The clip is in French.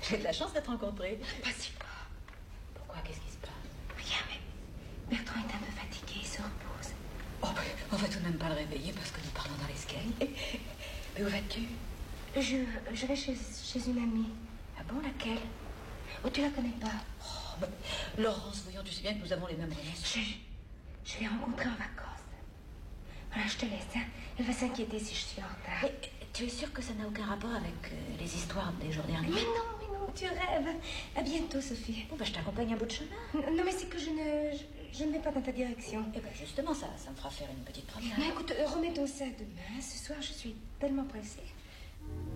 J'ai de la chance d'être rencontrée. Pas si fort. Pourquoi? Qu'est-ce qui se passe? Rien, mais Bertrand est un peu fatigué, il se repose. Oh, ben, on va tout de même pas le réveiller parce que nous parlons dans l'escalier. Mais où vas-tu? Je vais chez une amie. Ah bon, laquelle? Oh, tu la connais pas? Oh, ben, Laurence, voyons, tu sais bien que nous avons les mêmes relations. Je l'ai rencontrée en vacances. Voilà, je te laisse, hein. Elle va s'inquiéter si je suis en retard. Mais tu es sûre que ça n'a aucun rapport avec les histoires des jours derniers? Mais non, tu rêves. À bientôt, Sophie. Bon, ben, je t'accompagne un bout de chemin. Non, mais c'est que je ne vais pas dans ta direction. Eh ben, justement, ça me fera faire une petite promenade. Non, écoute, remets ton ça demain. Ce soir, je suis tellement pressée.